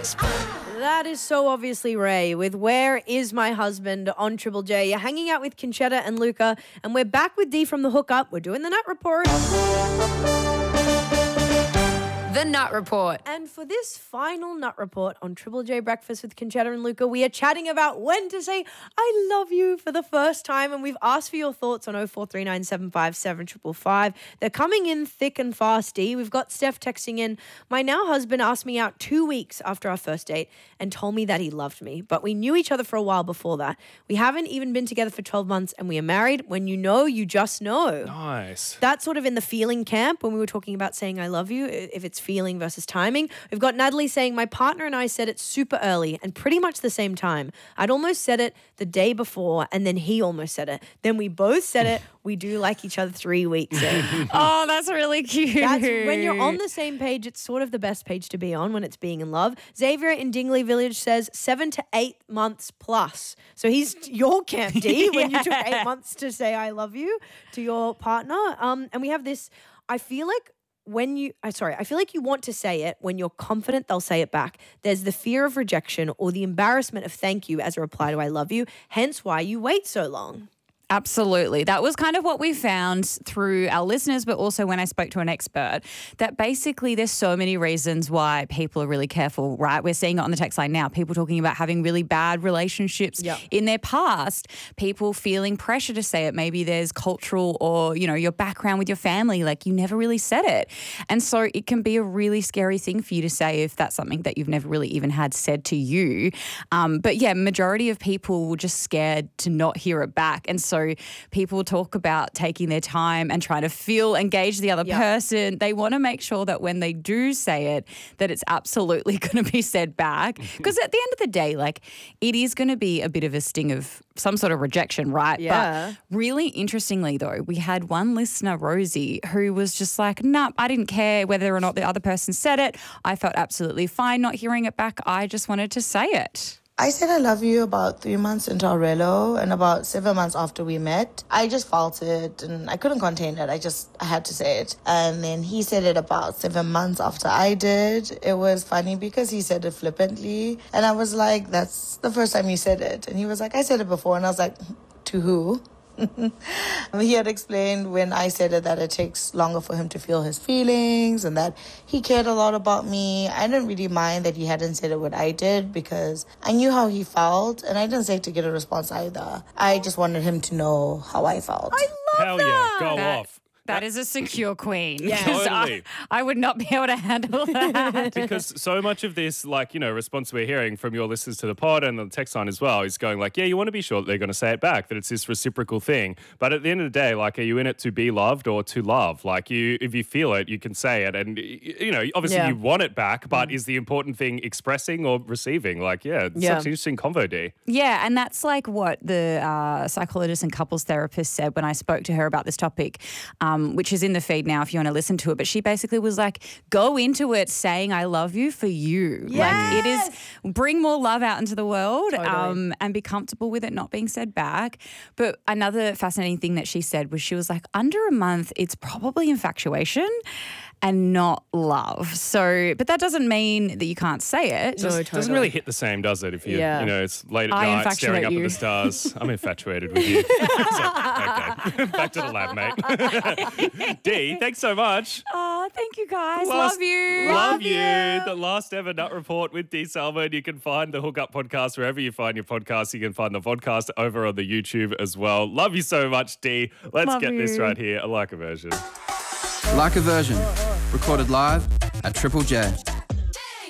That is so obviously Ray with Where Is My Husband on Triple J. You're hanging out with Conchetta and Luca, and we're back with Dee from the hookup. We're doing the Nut Report. The Nut Report. And for this final Nut Report on Triple J Breakfast with Conchetta and Luca, we are chatting about when to say I love you for the first time, and we've asked for your thoughts on 0439757555. They're coming in thick and fast, Dee. We've got Steph texting in, my now husband asked me out 2 weeks after our first date and told me that he loved me, but we knew each other for a while before that. We haven't even been together for 12 months and we are married. When you know, you just know. Nice. That's sort of in the feeling camp when we were talking about saying I love you, if it's feeling versus timing. We've got Natalie saying, my partner and I said it super early and pretty much the same time. I'd almost said it the day before and then he almost said it. Then we both said it. We do like each other 3 weeks in. Oh, that's really cute. That's when you're on the same page, it's sort of the best page to be on when it's being in love. Xavier in Dingley Village says 7 to 8 months plus. So he's your camp, D, when you took 8 months to say I love you to your partner. And we have this, I feel like you want to say it when you're confident they'll say it back. There's the fear of rejection or the embarrassment of thank you as a reply to I love you, hence why you wait so long. Absolutely. That was kind of what we found through our listeners, but also when I spoke to an expert, that basically there's so many reasons why people are really careful, right? We're seeing it on the text line now, people talking about having really bad relationships in their past, people feeling pressure to say it. Maybe there's cultural or, your background with your family, like you never really said it. And so it can be a really scary thing for you to say if that's something that you've never really even had said to you. But yeah, majority of people were just scared to not hear it back. And so people talk about taking their time and trying to engage the other person. They want to make sure that when they do say it, that it's absolutely going to be said back. Because at the end of the day, it is going to be a bit of a sting of some sort of rejection, right? Yeah. But really interestingly, though, we had one listener, Rosie, who was just like, nah, I didn't care whether or not the other person said it. I felt absolutely fine not hearing it back. I just wanted to say it. I said I love you about 3 months into our relo, and about 7 months after we met. I just felt it and I couldn't contain it. I had to say it. And then he said it about 7 months after I did. It was funny because he said it flippantly. And I was like, that's the first time you said it. And he was like, I said it before. And I was like, to who? He had explained when I said it that it takes longer for him to feel his feelings and that he cared a lot about me. I didn't really mind that he hadn't said it what I did because I knew how he felt and I didn't say it to get a response either. I just wanted him to know how I felt. I love Hell that. yeah, go off. That is a secure queen. Yeah. 'Cause Totally. I would not be able to handle that. Because so much of this, response we're hearing from your listeners to the pod and the text line as well is going you want to be sure that they're going to say it back, that it's this reciprocal thing. But at the end of the day, are you in it to be loved or to love? If you feel it, you can say it. And, obviously you want it back, but is the important thing expressing or receiving? It's such an interesting convo, D. Yeah, and that's what the psychologist and couples therapist said when I spoke to her about this topic, which is in the feed now if you want to listen to it. But she basically was like, go into it saying I love you for you. Yes. It is, bring more love out into the world Totally. and be comfortable with it not being said back. But another fascinating thing that she said was she was like, under a month, it's probably infatuation and not love. So, but that doesn't mean that you can't say it. No, It doesn't really hit the same, does it? If you, it's late at I night, staring infatuate up you. at the stars. I'm infatuated with you. Okay, back to the lab, mate. D, thanks so much. Oh, thank you guys. Love you. Love you. The last ever Nut Report with D. Salmon. You can find the Hookup podcast wherever you find your podcasts. You can find the podcast over on the YouTube as well. Love you so much, D. Let's get this right here. I like a version. Like a Version, recorded live at Triple J.